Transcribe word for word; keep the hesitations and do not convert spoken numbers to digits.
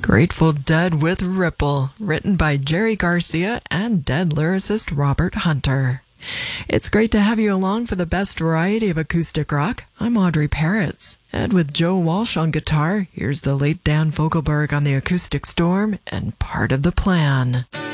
Grateful Dead with Ripple, written by Jerry Garcia and Dead lyricist Robert Hunter. It's great to have you along for the best variety of acoustic rock. I'm Audrey Parrots, and with Joe Walsh on guitar, here's the late Dan Fogelberg on the acoustic storm and Part of the Plan.